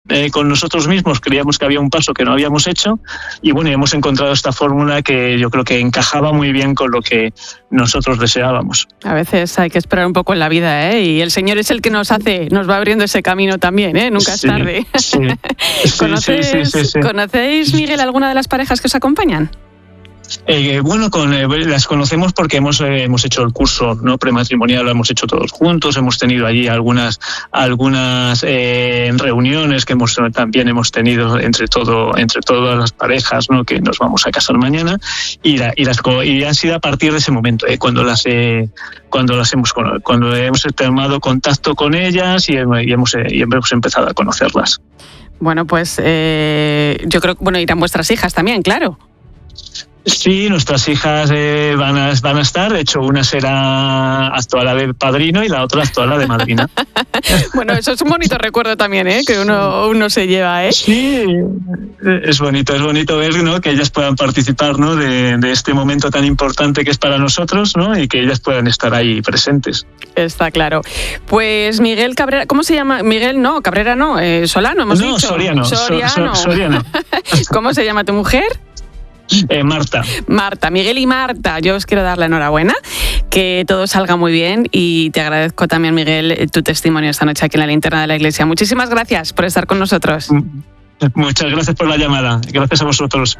con nosotros mismos, creíamos que había un paso que no habíamos hecho, y bueno, hemos encontrado esta fórmula que yo creo que encajaba muy bien con lo que nosotros deseábamos. A veces hay que esperar un poco en la vida, y el Señor es el que nos va abriendo ese camino también, nunca es tarde. Sí. ¿Conocéis, Miguel, alguna de las parejas que os acompañan? Las conocemos porque hemos hecho el curso, ¿no?, prematrimonial, lo hemos hecho todos juntos, hemos tenido allí algunas reuniones que también hemos tenido entre todas las parejas, ¿no?, que nos vamos a casar mañana, y han sido a partir de ese momento, cuando hemos tomado contacto con ellas y hemos empezado a conocerlas. Bueno, pues yo creo que irán vuestras hijas también, claro. Sí, nuestras hijas van a estar. De hecho, una será actuará de padrino y la otra actuará de madrina. Bueno, eso es un bonito recuerdo también, que uno se lleva, Sí, es bonito ver, ¿no?, que ellas puedan participar, ¿no?, de este momento tan importante que es para nosotros, ¿no?, y que ellas puedan estar ahí presentes. Está claro. Pues Miguel Cabrera, ¿cómo se llama? Miguel, no, Cabrera no, Solano, hemos dicho. Soriano. ¿Cómo se llama tu mujer? Marta, Miguel y Marta, yo os quiero dar la enhorabuena, que todo salga muy bien, y te agradezco también, Miguel, tu testimonio esta noche aquí en la Linterna de la Iglesia. Muchísimas gracias por estar con nosotros. Muchas gracias por la llamada, gracias a vosotros.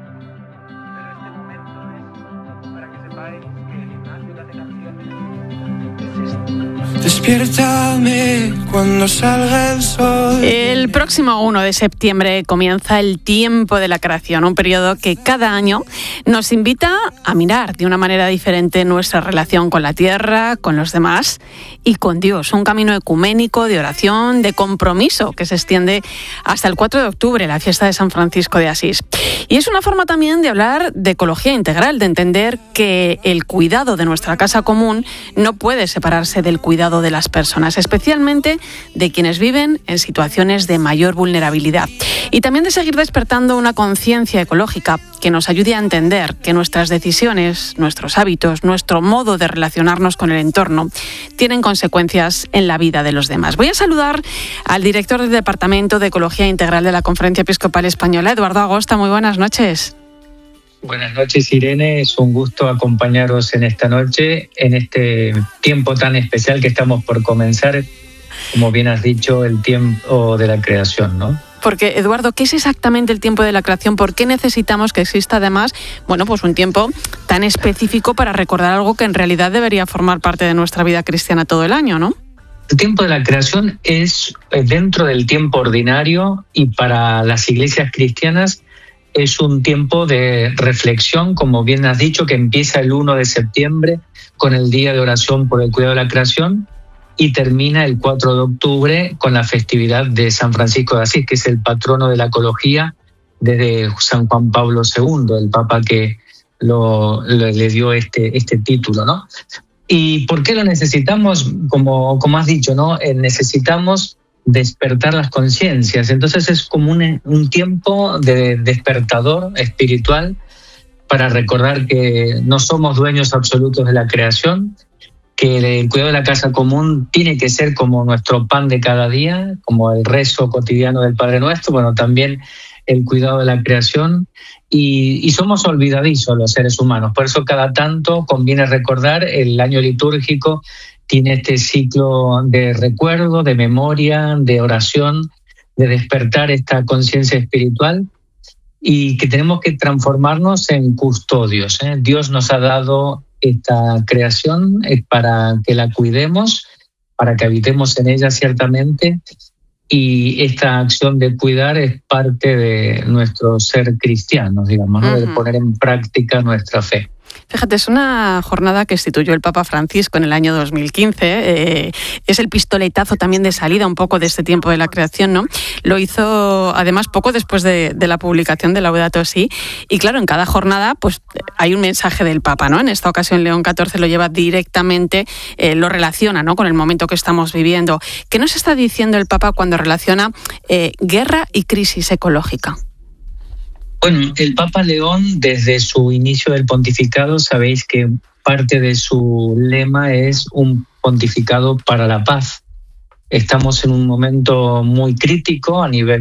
Despiértame cuando salga el sol. El próximo 1 de septiembre comienza el tiempo de la creación, un periodo que cada año nos invita a mirar de una manera diferente nuestra relación con la tierra, con los demás y con Dios. Un camino ecuménico de oración, de compromiso que se extiende hasta el 4 de octubre, la fiesta de San Francisco de Asís. Y es una forma también de hablar de ecología integral, de entender que el cuidado de nuestra casa común no puede separarse del cuidado de las personas, especialmente de quienes viven en situaciones de mayor vulnerabilidad. Y también de seguir despertando una conciencia ecológica que nos ayude a entender que nuestras decisiones, nuestros hábitos, nuestro modo de relacionarnos con el entorno tienen consecuencias en la vida de los demás. Voy a saludar al director del Departamento de Ecología Integral de la Conferencia Episcopal Española, Eduardo Agosta. Muy buenas noches. Buenas noches, Irene. Es un gusto acompañaros en esta noche, en este tiempo tan especial que estamos por comenzar, como bien has dicho, el tiempo de la creación, ¿no? Porque, Eduardo, ¿qué es exactamente el tiempo de la creación? ¿Por qué necesitamos que exista, además, pues un tiempo tan específico para recordar algo que en realidad debería formar parte de nuestra vida cristiana todo el año, ¿no? El tiempo de la creación es dentro del tiempo ordinario, y para las iglesias cristianas es un tiempo de reflexión, como bien has dicho, que empieza el 1 de septiembre con el Día de Oración por el Cuidado de la Creación y termina el 4 de octubre con la festividad de San Francisco de Asís, que es el patrono de la ecología desde San Juan Pablo II, el Papa que le dio este título, ¿no? ¿Y por qué lo necesitamos? Como has dicho, ¿no? Necesitamos despertar las conciencias. Entonces es como un tiempo de despertador espiritual para recordar que no somos dueños absolutos de la creación, que el cuidado de la casa común tiene que ser como nuestro pan de cada día, como el rezo cotidiano del Padre Nuestro, bueno, también el cuidado de la creación, y somos olvidadizos los seres humanos. Por eso cada tanto conviene recordar. El año litúrgico tiene este ciclo de recuerdo, de memoria, de oración, de despertar esta conciencia espiritual, y que tenemos que transformarnos en custodios, ¿eh? Dios nos ha dado esta creación para que la cuidemos, para que habitemos en ella ciertamente, y esta acción de cuidar es parte de nuestro ser cristiano, digamos, ¿no? De poner en práctica nuestra fe. Fíjate, es una jornada que instituyó el Papa Francisco en el año 2015. Es el pistoletazo también de salida un poco de este tiempo de la creación, ¿no? Lo hizo además poco después de la publicación de Laudato Si. Y claro, en cada jornada pues hay un mensaje del Papa, ¿no? En esta ocasión León XIV lo lleva directamente, lo relaciona, ¿no?, con el momento que estamos viviendo. ¿Qué nos está diciendo el Papa cuando relaciona guerra y crisis ecológica? Bueno, el Papa León, desde su inicio del pontificado, sabéis que parte de su lema es un pontificado para la paz. Estamos en un momento muy crítico a nivel